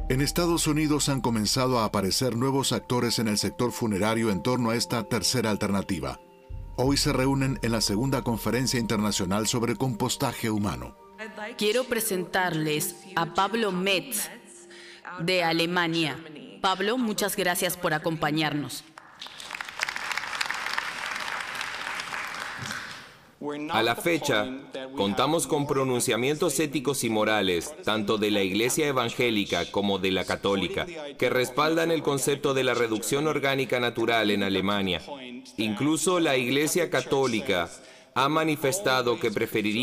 En Estados Unidos han comenzado a aparecer nuevos actores en el sector funerario en torno a esta tercera alternativa. Hoy se reúnen en la segunda conferencia internacional sobre compostaje humano. Quiero presentarles a Pablo Metz, de Alemania. Pablo, muchas gracias por acompañarnos. A la fecha, contamos con pronunciamientos éticos y morales, tanto de la Iglesia evangélica como de la católica, que respaldan el concepto de la reducción orgánica natural en Alemania. Incluso la Iglesia católica ha manifestado que preferiría